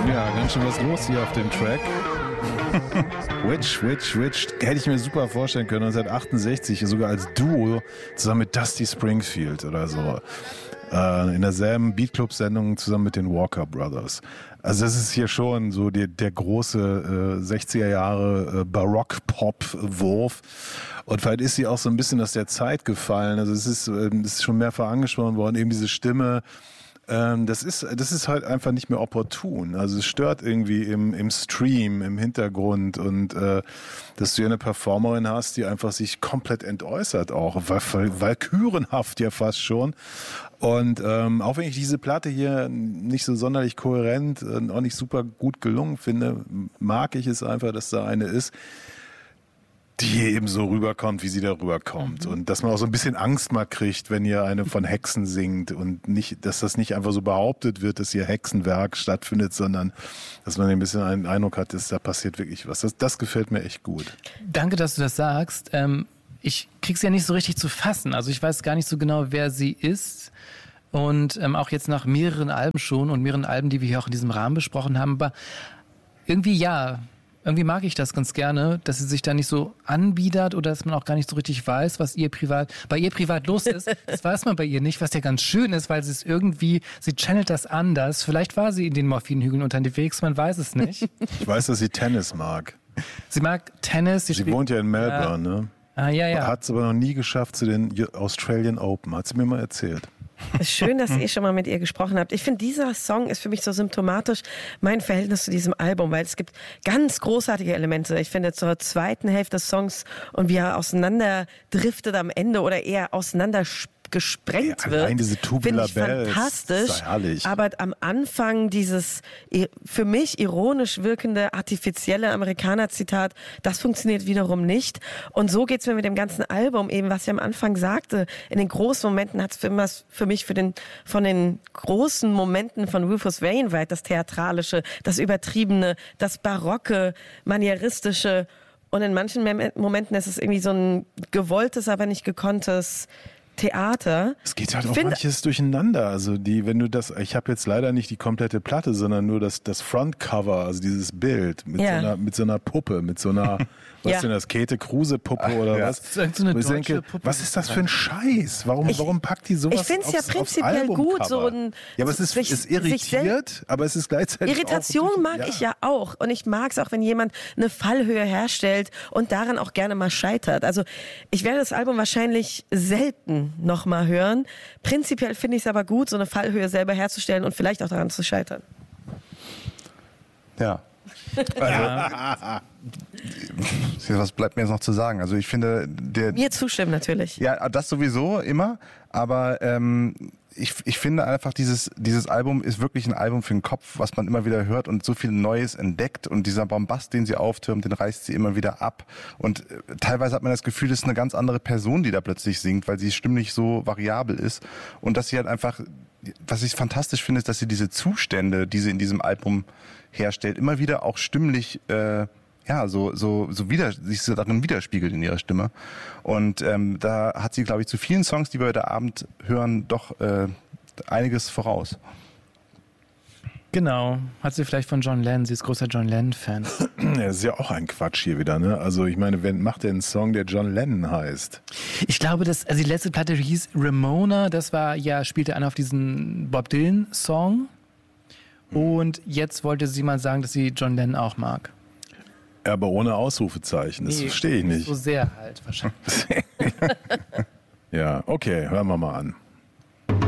Ja, ganz schön was los hier auf dem Track. Witch. Hätte ich mir super vorstellen können, 1968, sogar als Duo zusammen mit Dusty Springfield oder so. In derselben Beatclub-Sendung zusammen mit den Walker Brothers. Also das ist hier schon so der große 60er Jahre Barock-Pop-Wurf. Und vielleicht ist sie auch so ein bisschen aus der Zeit gefallen. Also es ist schon mehrfach angesprochen worden, eben diese Stimme. Das ist halt einfach nicht mehr opportun. Also es stört irgendwie im Stream, im Hintergrund und dass du hier eine Performerin hast, die einfach sich komplett entäußert auch, walkürenhaft ja fast schon. Und auch wenn ich diese Platte hier nicht so sonderlich kohärent und auch nicht super gut gelungen finde, mag ich es einfach, dass da eine ist, die hier eben so rüberkommt, wie sie da rüberkommt. Und dass man auch so ein bisschen Angst mal kriegt, wenn hier eine von Hexen singt und nicht, dass das nicht einfach so behauptet wird, dass hier Hexenwerk stattfindet, sondern dass man ein bisschen einen Eindruck hat, dass da passiert wirklich was. Das gefällt mir echt gut. Danke, dass du das sagst. Ich krieg's ja nicht so richtig zu fassen. Also ich weiß gar nicht so genau, wer sie ist. Und auch jetzt nach mehreren Alben schon und mehreren Alben, die wir hier auch in diesem Rahmen besprochen haben. Aber irgendwie mag ich das ganz gerne, dass sie sich da nicht so anbiedert oder dass man auch gar nicht so richtig weiß, was bei ihr privat los ist. Das weiß man bei ihr nicht, was ja ganz schön ist, weil sie channelt das anders. Vielleicht war sie in den Morphinhügeln unterwegs, man weiß es nicht. Ich weiß, dass sie Tennis mag. Sie mag Tennis. Sie wohnt ja in Melbourne, ne? Ah, ja. Hat es aber noch nie geschafft zu den Australian Open, hat sie mir mal erzählt. Es ist schön, dass ihr schon mal mit ihr gesprochen habt. Ich finde, dieser Song ist für mich so symptomatisch mein Verhältnis zu diesem Album, weil es gibt ganz großartige Elemente. Ich finde, zur zweiten Hälfte des Songs und wie er auseinanderdriftet am Ende oder eher gesprengt wird, allein diese Tubular Bells, fantastisch. Aber am Anfang dieses für mich ironisch wirkende artifizielle Amerikaner-Zitat, das funktioniert wiederum nicht. Und so geht's mir mit dem ganzen Album eben, was ich am Anfang sagte. In den großen Momenten hat's für mich von den großen Momenten von Rufus Wainwright, das Theatralische, das Übertriebene, das Barocke, Manieristische. Und in manchen Momenten ist es irgendwie so ein gewolltes, aber nicht gekonntes Theater. Es geht halt auch manches durcheinander. Also ich habe jetzt leider nicht die komplette Platte, sondern nur das Frontcover, also dieses Bild mit so einer Puppe, mit so einer, was denn das, Käthe Kruse Puppe oder was? Das ist so eine deutsche denke, Puppe. Was ist das für ein Scheiß? Warum packt die sowas Ich finde es ja prinzipiell gut, so ein... Ja, aber es irritiert, aber es ist gleichzeitig Irritation mag ich ja auch. Und ich mag es auch, wenn jemand eine Fallhöhe herstellt und daran auch gerne mal scheitert. Also ich werde das Album wahrscheinlich selten noch mal hören. Prinzipiell finde ich es aber gut, so eine Fallhöhe selber herzustellen und vielleicht auch daran zu scheitern. Ja. Was bleibt mir jetzt noch zu sagen? Also ich finde... Mir zustimmen natürlich. Ja, das sowieso immer, aber ich finde einfach, dieses Album ist wirklich ein Album für den Kopf, was man immer wieder hört und so viel Neues entdeckt und dieser Bombast, den sie auftürmt, den reißt sie immer wieder ab und teilweise hat man das Gefühl, das ist eine ganz andere Person, die da plötzlich singt, weil sie stimmlich so variabel ist und dass sie halt einfach, was ich fantastisch finde, ist, dass sie diese Zustände, die sie in diesem Album herstellt, immer wieder auch stimmlich sich so darin widerspiegelt in ihrer Stimme. Und da hat sie, glaube ich, zu vielen Songs, die wir heute Abend hören, doch einiges voraus. Genau. Hat sie vielleicht von John Lennon, sie ist großer John Lennon-Fan. Ja, das ist ja auch ein Quatsch hier wieder, ne? Also ich meine, wer macht denn einen Song, der John Lennon heißt? Ich glaube, die letzte Platte hieß Ramona, spielte einer auf diesen Bob Dylan-Song. Und jetzt wollte sie mal sagen, dass sie John Lennon auch mag. Aber ohne Ausrufezeichen, das verstehe ich nicht. So sehr halt wahrscheinlich. Ja, okay, hören wir mal an.